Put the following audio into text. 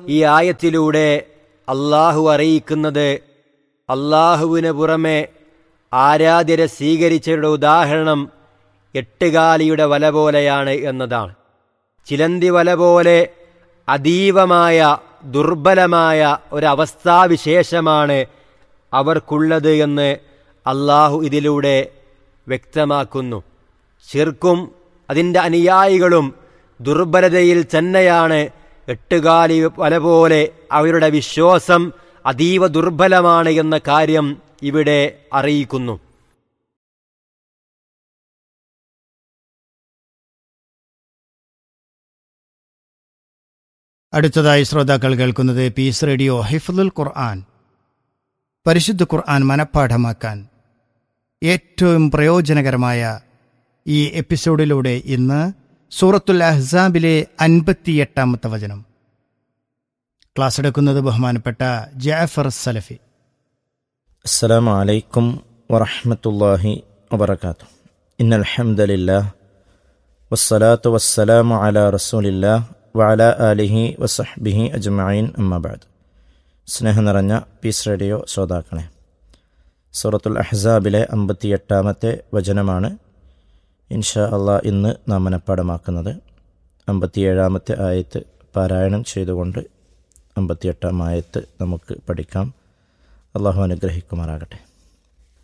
ഈ ആയത്തിലൂടെ അള്ളാഹു അറിയിക്കുന്നത് അള്ളാഹുവിന് പുറമെ ആരാധ്യരെ സ്വീകരിച്ചവരുടെ ഉദാഹരണം എട്ടുകാലിയുടെ വല പോലെയാണ് എന്നതാണ്. ചിലന്തി വല പോലെ അതീവമായ ദുർബലമായ ഒരവസ്ഥാവിശേഷമാണ് അവർക്കുള്ളത് എന്ന് അള്ളാഹു ഇതിലൂടെ വ്യക്തമാക്കുന്നു. ശിർക്കും അതിൻ്റെ അനുയായികളും ദുർബലതയിൽ തന്നെയാണ്. എട്ടുകാലി വല പോലെ അവരുടെ വിശ്വാസം അതീവ ദുർബലമാണ് എന്ന കാര്യം ഇവിടെ അറിയിക്കുന്നു. അടുത്തതായി ശ്രോതാക്കൾ കേൾക്കുന്നത് പീസ് റേഡിയോ ഹിഫ്ളുൽ ഖുർആൻ. പരിശുദ്ധ ഖുർആൻ മനഃപ്പാഠമാക്കാൻ ഏറ്റവും പ്രയോജനകരമായ ഈ എപ്പിസോഡിലൂടെ ഇന്ന് സൂറത്തുൽ അഹ്സാബിലെ 58-ാമത്തെ വചനം ക്ലാസ് എടുക്കുന്നത് ബഹുമാനപ്പെട്ട ജഅഫർ സലഫി. അസ്സലാമു അലൈക്കും വറഹ്മത്തുള്ളാഹി വബറകാതുഹു. ഇന്നൽ ഹംദലില്ലാഹ് വസ്സലാത്തു വസ്സലാമു അലാ റസൂലില്ലാഹ് വഅലാ ആലിഹി വസഹ്ബിഹി അജ്മഈൻ. അമ്മാ ബഅദ്. സ്നേഹം നിറഞ്ഞ പീസ് റേഡിയോ ശ്രോതാക്കളെ, സൂറത്തുൽ അഹ്സാബിലെ 58-ാമത്തെ വചനമാണ് ഇൻഷാ അള്ളാഹ് ഇന്ന് നാം മനഃപ്പാഠമാക്കുന്നത്. 57-ാമത്തെ ആയത്ത് പാരായണം ചെയ്തുകൊണ്ട് 58-ാം ആയത്ത് നമുക്ക് പഠിക്കാം. അള്ളാഹു അനുഗ്രഹിക്കുമാറാകട്ടെ.